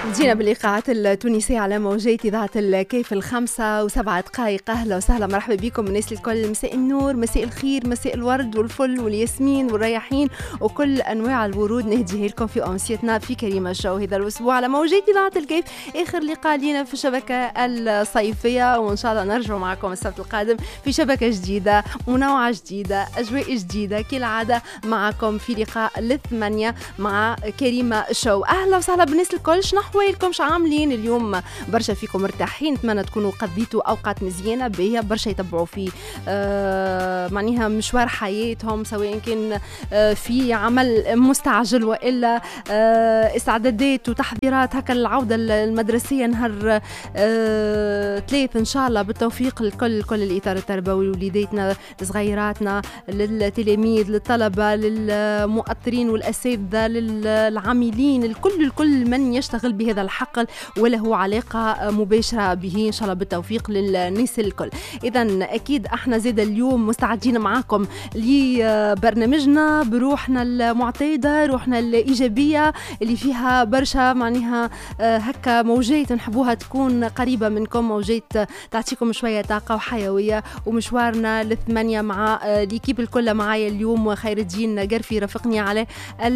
جينا بالإيقاعات التونسية على موجات إذاعة الكيف 5:07. أهلا وسهلا، مرحبا بكم الناس الكل. مساء النور، مساء الخير، مساء الورد والفل والياسمين والرياحين وكل أنواع الورود نهديها لكم في أمسيتنا في كريمة شو هذا الأسبوع على موجات إذاعة الكيف. آخر لقاء لينا في الشبكة الصيفية، وإن شاء الله نرجع معكم السبت القادم في شبكة جديدة، منوعة جديدة، أجواء جديدة كالعادة معكم في لقاء ل8 مع كريمة شو. أهلا وسهلا بالناس الكل. شنو أحوالكم؟ شو عاملين اليوم؟ برشا فيكم مرتاحين، نتمنى تكونوا قضيتوا أوقات مزيانة بيها. برشا يتبعوا في معناها مشوار حياتهم، سواء كان في عمل مستعجل وإلا استعدادات وتحضيرات هكا العودة المدرسية نهار 3 إن شاء الله بالتوفيق لكل الإطار التربوي، وليداتنا صغيراتنا، للتلاميذ، للطلبة، للمؤطرين والأساتذة، للعاملين، الكل من يشتغل بهذا الحقل وله علاقة مباشرة به، إن شاء الله بالتوفيق للناس الكل. إذن أكيد احنا زيد اليوم مستعدين معاكم لبرنامجنا بروحنا المعتادة، روحنا الإيجابية اللي فيها برشا معناها هكا موجات نحبوها تكون قريبة منكم، موجات تعطيكم شوية طاقة وحيوية. ومشوارنا ل8 مع ليكيب الكل. معايا اليوم خير الدين قرفي رافقني على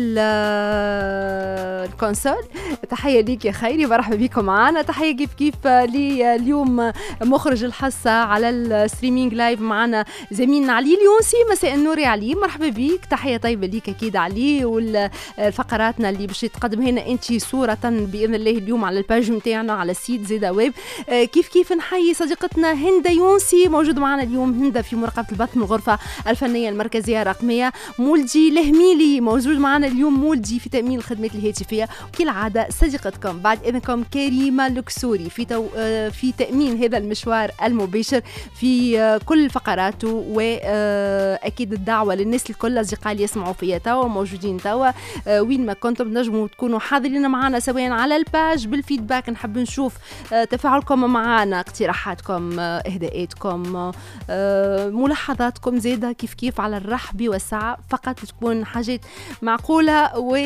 الكونسول. تحية ليك يا خيري، مرحبا بكم معنا. تحية كيف لي اليوم مخرج الحصة على الستريمينج لايف معنا زميلنا علي اليونسي. مساء النور يا علي، مرحبا بيك. تحية طيبة ليك أكيد علي. والفقراتنا اللي باش تقدم هنا أنت صورة بإذن الله اليوم على الباج متاعنا على السيت زيدا ويب. كيف نحيي صديقتنا هند يونسي موجود معنا اليوم. هند في مراقبة البث من الغرفة الفنية المركزية الرقمية. مولدي الهميلي موجود معنا اليوم، مولدي في تأمين الخدمات الهاتفية. وكالعادة صديقتكم بعد إذنكم كريمة لوكسوري في تأمين هذا المشوار المباشر في كل فقراته. وأكيد الدعوة للناس الكل أصدقاء اللي يسمعوا فيا توا موجودين توا وين ما كنتم نجموا تكونوا حاضرين معنا سواء على الباج بالفيدباك. نحب نشوف تفاعلكم معنا، اقتراحاتكم، إهداءاتكم، ملاحظاتكم زيادة كيف على الرحب والسعة. فقط تكون حاجات معقولة و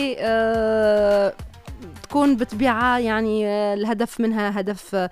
تكون بطبيعة يعني الهدف منها هدف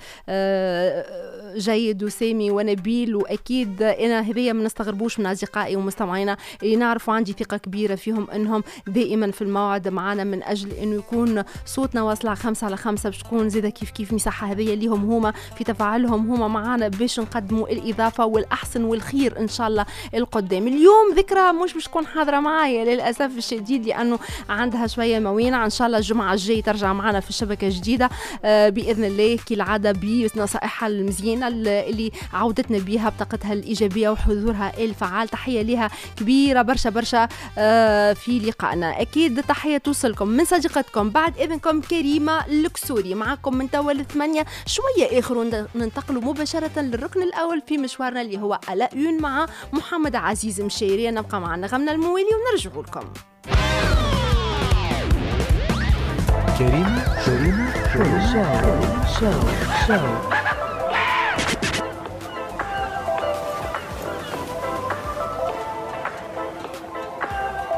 جيد وسامي ونبيل. وأكيد أنا هذيا ما نستغربوش من أصدقائي ومستمعينا اللي نعرفوا عندي ثقة كبيرة فيهم أنهم دائما في الموعد معنا من أجل أنه يكون صوتنا واصل 5/5 باش تكون زيادة كيف مساحة هذيا ليهم هما في تفاعلهم هما معنا باش نقدموا الإضافة والأحسن والخير إن شاء الله القدام. اليوم ذكرى مش باش تكون حاضرة معايا للأسف الشديد لأنه عندها شوية موينة. إن شاء الله الجمعة الجاي ترجع معنا في الشبكة جديدة بإذن الله كالعادة بنصائحها المزيانة اللي عودتنا بها بطاقتها الإيجابية وحضورها الفعال. تحية لها كبيرة برشا في لقائنا. أكيد تحية توصلكم من صديقتكم بعد إذنكم كريمة لوكسوري معكم من توا ل8 شوية آخر. ننتقل مباشرة للركن الأول في مشوارنا اللي هو على يون مع محمد عزيز مشيري. نبقى معنا غمنا الموالي ونرجع لكم. كريمة شو